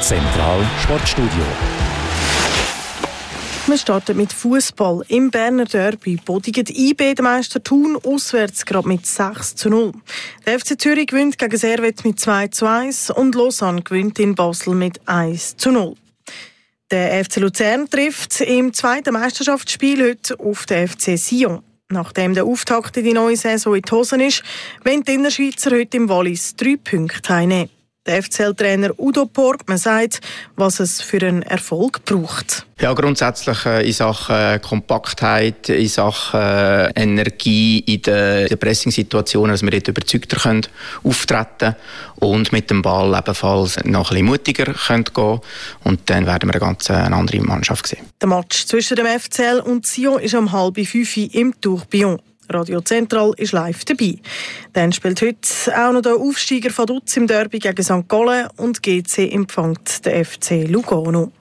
Zentral Sportstudio. Wir starten mit Fußball. Im Berner Derby bodigen IB den Meister Thun auswärts gerade mit 6:0. Der FC Zürich gewinnt gegen Servette mit 2:1 und Lausanne gewinnt in Basel mit 1:0. Der FC Luzern trifft im zweiten Meisterschaftsspiel heute auf den FC Sion. Nachdem der Auftakt in die neue Saison in die Hosen ist, wollen die Innerschweizer heute im Wallis 3 Punkte heimnehmen. Der FCL-Trainer Udo Portmann sagt, was es für einen Erfolg braucht. Ja, grundsätzlich in Sachen Kompaktheit, in Sachen Energie in den Pressing-Situationen, dass wir dort überzeugter auftreten können und mit dem Ball ebenfalls noch ein bisschen mutiger gehen können. Und dann werden wir eine andere Mannschaft sehen. Der Match zwischen dem FCL und Sion ist um 4:30 im Tourbillon. Radio Zentral ist live dabei. Dann spielt heute auch noch der Aufsteiger von Dutz im Derby gegen St. Gallen und GC empfängt den FC Lugano.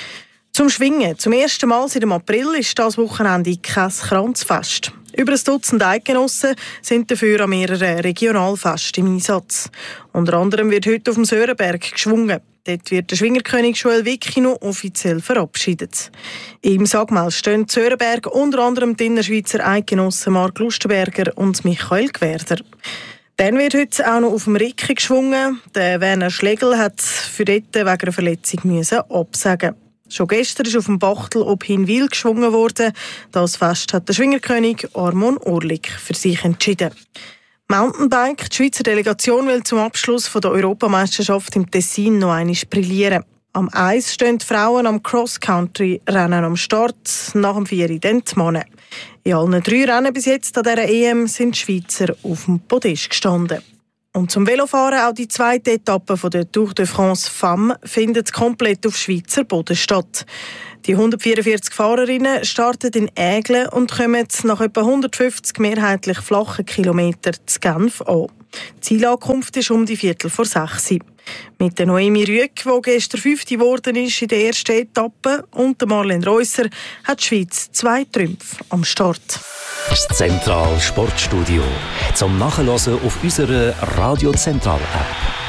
Zum Schwingen. Zum ersten Mal seit dem April ist das Wochenende kein Kranzfest. Über ein Dutzend Eidgenossen sind dafür an mehreren Regionalfesten im Einsatz. Unter anderem wird heute auf dem Sörenberg geschwungen. Dort wird der Schwingerkönig Joel Wicki offiziell verabschiedet. Im Sagmel stehen in Sörenberg unter anderem die Innerschweizer Eidgenossen Mark Lustenberger und Michael Gwerder. Dann wird heute auch noch auf dem Ricki geschwungen. Der Werner Schlegel hat für dort wegen einer Verletzung absagen. Schon gestern ist auf dem Bachtel ob Hinwil geschwungen worden. Das Fest hat der Schwingerkönig Armon Orlik für sich entschieden. Mountainbike. Die Schweizer Delegation will zum Abschluss der Europameisterschaft im Tessin noch einmal brillieren. Am Eis stehen die Frauen am Cross-Country-Rennen am Start, nach dem 4 dann die Männer. In allen 3 Rennen bis jetzt an dieser EM sind die Schweizer auf dem Podest gestanden. Und zum Velofahren auch die zweite Etappe der Tour de France Femmes findet komplett auf Schweizer Boden statt. Die 144 Fahrerinnen starten in Aigle und kommen nach etwa 150 mehrheitlich flachen Kilometern zu Genf an. Die Zielankunft ist um die 5:15. Mit der Noemi Rüegg, die gestern 5. geworden ist in der ersten Etappe, und der Marlene Reusser hat die Schweiz 2 Trümpfe am Start. Das Zentral Sportstudio. Zum Nachhören auf unserer Radio Zentral App.